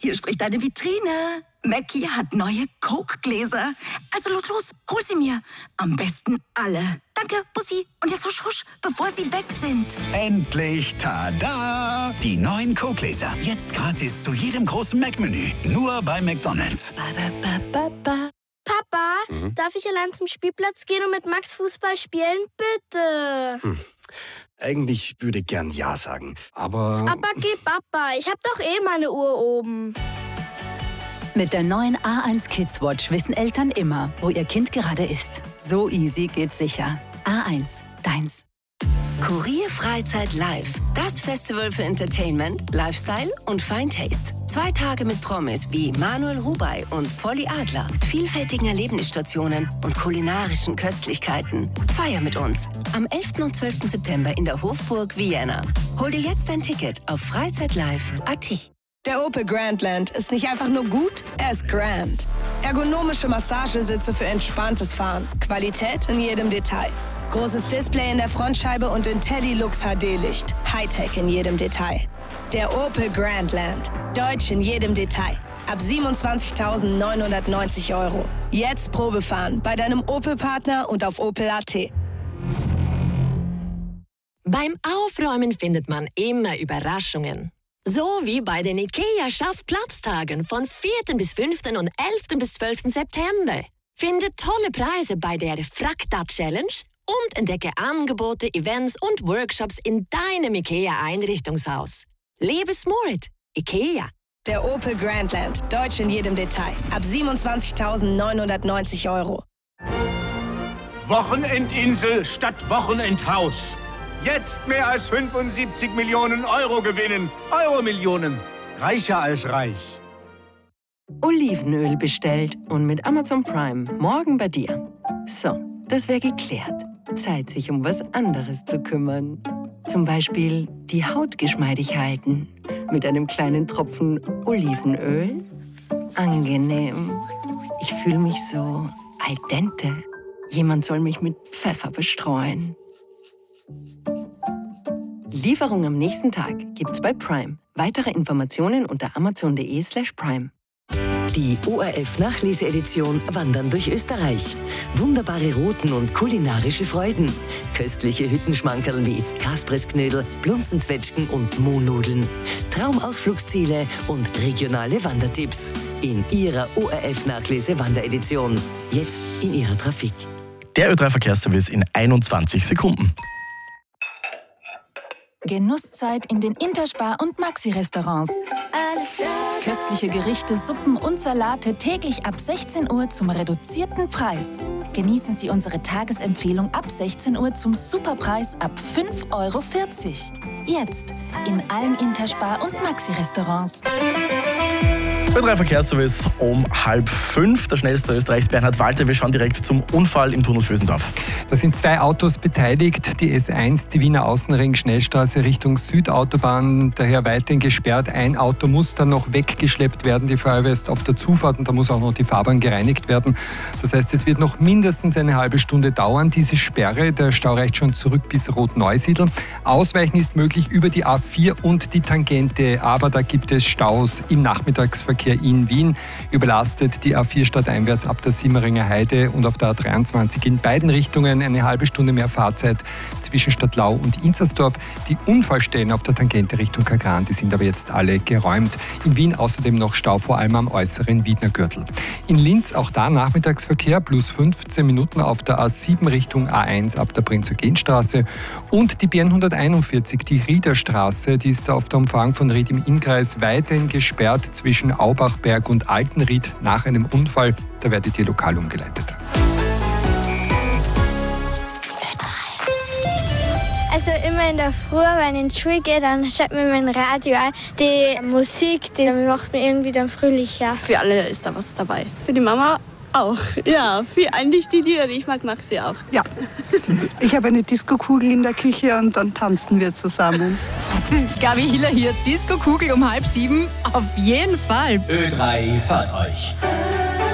hier spricht deine Vitrine. Mackie hat neue Coke-Gläser. Also los, hol sie mir. Am besten alle. Danke, Bussi. Und jetzt husch, husch, bevor sie weg sind. Endlich, tada! Die neuen Coke-Gläser. Jetzt gratis zu jedem großen Mac-Menü. Nur bei McDonald's. Papa, darf ich allein zum Spielplatz gehen und mit Max Fußball spielen? Bitte. Eigentlich würde ich gern Ja sagen, aber... Aber geh, Papa, ich hab doch eh meine Uhr oben. Mit der neuen A1 Kids Watch wissen Eltern immer, wo ihr Kind gerade ist. So easy geht's sicher. A1, deins. Kurier Freizeit Live. Das Festival für Entertainment, Lifestyle und Fine Taste. 2 Tage mit Promis wie Manuel Rubey und Polly Adler, vielfältigen Erlebnisstationen und kulinarischen Köstlichkeiten. Feier mit uns am 11. und 12. September in der Hofburg Vienna. Hol dir jetzt dein Ticket auf freizeitlive.at. Der Opel Grandland ist nicht einfach nur gut, er ist grand. Ergonomische Massagesitze für entspanntes Fahren. Qualität in jedem Detail. Großes Display in der Frontscheibe und IntelliLux HD-Licht. Hightech in jedem Detail. Der Opel Grandland. Deutsch in jedem Detail. Ab 27.990 €. Jetzt Probefahren bei deinem Opel-Partner und auf opel.at. Beim Aufräumen findet man immer Überraschungen. So wie bei den IKEA-Schaffplatztagen von 4. bis 5. und 11. bis 12. September. Finde tolle Preise bei der Frakta-Challenge und entdecke Angebote, Events und Workshops in deinem IKEA-Einrichtungshaus. Lebe smart. IKEA. Der Opel Grandland. Deutsch in jedem Detail. Ab 27.990 €. Wochenendinsel statt Wochenendhaus. Jetzt mehr als 75 Millionen € gewinnen. Euro-Millionen. Reicher als reich. Olivenöl bestellt und mit Amazon Prime morgen bei dir. So, das wäre geklärt. Zeit, sich um was anderes zu kümmern. Zum Beispiel die Haut geschmeidig halten. Mit einem kleinen Tropfen Olivenöl. Angenehm. Ich fühle mich so al dente. Jemand soll mich mit Pfeffer bestreuen. Lieferung am nächsten Tag gibt's bei Prime. Weitere Informationen unter amazon.de/prime. Die ORF-Nachleseedition Wandern durch Österreich. Wunderbare Routen und kulinarische Freuden. Köstliche Hüttenschmankerl wie Kaspressknödel, Blunzenzwetschgen und Mohnnudeln. Traumausflugsziele und regionale Wandertipps. In Ihrer ORF-Nachlese-Wanderedition. Jetzt in Ihrer Trafik. Der Ö3-Verkehrsservice in 21 Sekunden. Genusszeit in den Interspar- und Maxi-Restaurants. Köstliche Gerichte, Suppen und Salate täglich ab 16 Uhr zum reduzierten Preis. Genießen Sie unsere Tagesempfehlung ab 16 Uhr zum Superpreis ab 5,40 €. Jetzt in allen Interspar- und Maxi-Restaurants. Ö3-Verkehrsservice um 4:30. Der schnellste Österreichs, Bernhard Walter. Wir schauen direkt zum Unfall im Tunnel Vösendorf. Da sind 2 Autos beteiligt. Die S1, die Wiener Außenring-Schnellstraße Richtung Südautobahn, daher weiterhin gesperrt. Ein Auto muss dann noch weggeschleppt werden. Die Feuerwehr ist auf der Zufahrt und da muss auch noch die Fahrbahn gereinigt werden. Das heißt, es wird noch mindestens eine halbe Stunde dauern, diese Sperre. Der Stau reicht schon zurück bis Rotneusiedl. Ausweichen ist möglich über die A4 und die Tangente, aber da gibt es Staus im Nachmittagsverkehr in Wien. Überlastet die A4 stadteinwärts ab der Simmeringer Heide und auf der A23 in beiden Richtungen eine halbe Stunde mehr Fahrzeit zwischen Stadtlau und Inzersdorf. Die Unfallstellen auf der Tangente Richtung Kagran, die sind aber jetzt alle geräumt. In Wien außerdem noch Stau, vor allem am äußeren Wiener Gürtel. In Linz auch da Nachmittagsverkehr, plus 15 Minuten auf der A7 Richtung A1 ab der Prinz-Eugen-Straße. Und die BN141, die Riederstraße, die ist auf der Umfahrung von Ried im Innkreis weiterhin gesperrt zwischen Aubachberg und Altenried nach einem Unfall. Da werdet ihr lokal umgeleitet. Also immer in der Früh, wenn ich in die Schule gehe, dann schaut mir mein Radio an. Die Musik, die macht mir irgendwie dann fröhlicher. Für alle ist da was dabei. Für die Mama auch. Ja, für eigentlich die Lieder, die ich mag sie auch. Ja, ich habe eine Diskokugel in der Küche und dann tanzen wir zusammen. Gabi Hiller hier, Diskokugel um 6:30, auf jeden Fall. Ö3 hört euch.